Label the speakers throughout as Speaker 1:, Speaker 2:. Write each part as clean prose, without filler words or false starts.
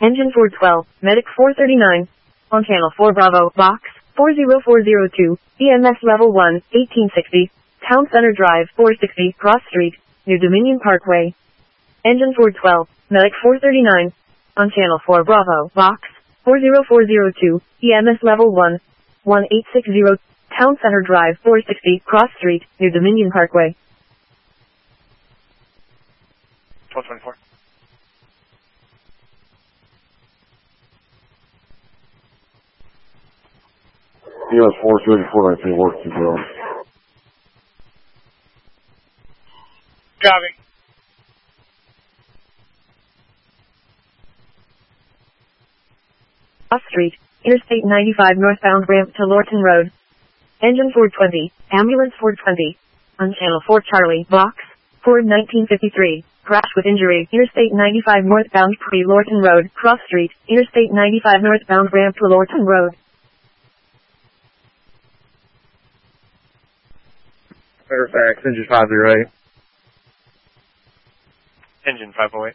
Speaker 1: Engine 412, Medic 439. On channel 4 Bravo, box 40402, EMS level 1, 1860, Town Center Drive, 460, Cross Street, New Dominion Parkway. Engine 412, Medic 439. On channel 4 Bravo, box 40402, EMS level 1, 1860, Town Center Drive, 460, Cross Street, New Dominion Parkway.
Speaker 2: 1224.
Speaker 3: EMS 43419 work detail.
Speaker 2: Copy.
Speaker 1: Cross Street, Interstate 95 northbound ramp to Lorton Road. Engine 420, Ambulance 420. On channel 4 Charlie, box 41953. Crash with injury, Interstate 95 northbound pre-Lorton Road, Cross Street, Interstate 95 northbound ramp to Lorton Road.
Speaker 4: Fairfax, engine 508.
Speaker 2: Engine 508.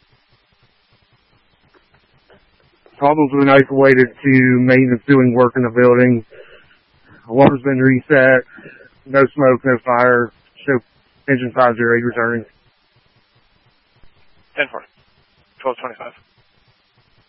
Speaker 4: Problems with an isolated to maintenance doing work in the building. Alarm's been reset. No smoke, no fire. Show engine 508 returning.
Speaker 2: 10-4. 1225.